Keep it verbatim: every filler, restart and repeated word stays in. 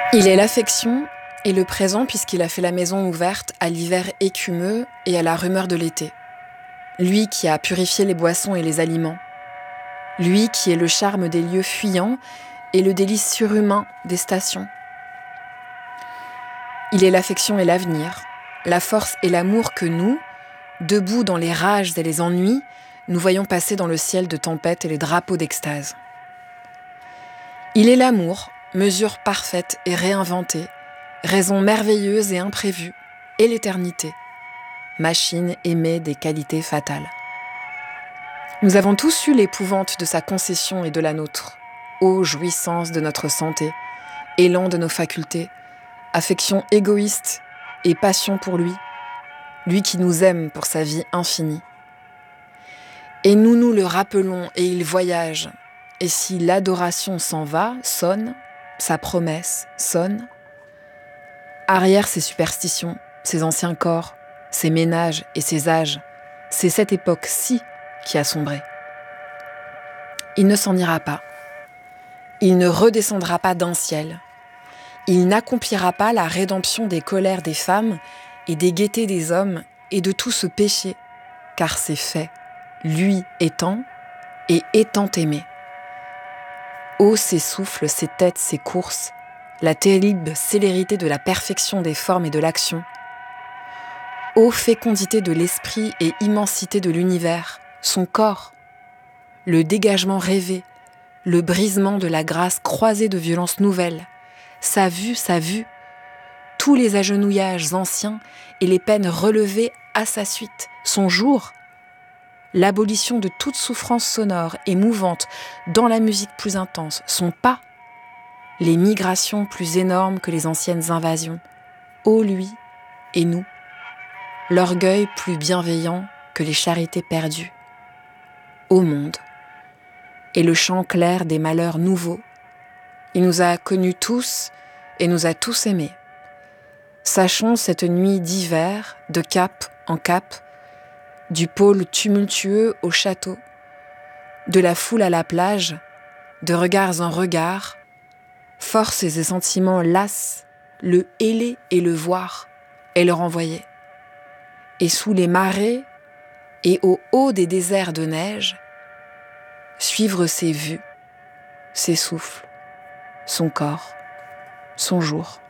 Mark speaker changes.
Speaker 1: Il est l'affection et le présent puisqu'il a fait la maison ouverte à l'hiver écumeux et à la rumeur de l'été. Lui qui a purifié les boissons et les aliments. Lui qui est le charme des lieux fuyants et le délice surhumain des stations. Il est l'affection et l'avenir, la force et l'amour que nous, debout dans les rages et les ennuis, nous voyons passer dans le ciel de tempête et les drapeaux d'extase. Il est l'amour, mesure parfaite et réinventée, raison merveilleuse et imprévue, et l'éternité, machine aimée des qualités fatales. Nous avons tous eu l'épouvante de sa concession et de la nôtre, ô jouissance de notre santé, élan de nos facultés, affection égoïste et passion pour lui, lui qui nous aime pour sa vie infinie. Et nous nous le rappelons et il voyage, et si l'adoration s'en va, sonne, sa promesse sonne, arrière ses superstitions, ses anciens corps, ses ménages et ses âges, c'est cette époque-ci qui a sombré. Il ne s'en ira pas, il ne redescendra pas d'un ciel, il n'accomplira pas la rédemption des colères des femmes et des gaietés des hommes et de tout ce péché, car c'est fait, lui étant et étant aimé. Ô ces souffles, ces têtes, ces courses, la terrible célérité de la perfection des formes et de l'action. Ô fécondité de l'esprit et immensité de l'univers, son corps, le dégagement rêvé, le brisement de la grâce croisée de violences nouvelles, sa vue, sa vue, tous les agenouillages anciens et les peines relevées à sa suite, son jour, l'abolition de toute souffrance sonore et mouvante dans la musique plus intense, son pas, les migrations plus énormes que les anciennes invasions, ô lui et nous, l'orgueil plus bienveillant que les charités perdues, ô monde, et le chant clair des malheurs nouveaux. Il nous a connus tous et nous a tous aimés. Sachons cette nuit d'hiver, de cap en cap, du pôle tumultueux au château, de la foule à la plage, de regards en regards, forces et sentiments lasses, le héler et le voir, et le renvoyer. Et sous les marées, et au haut des déserts de neige, suivre ses vues, ses souffles, son corps, son jour.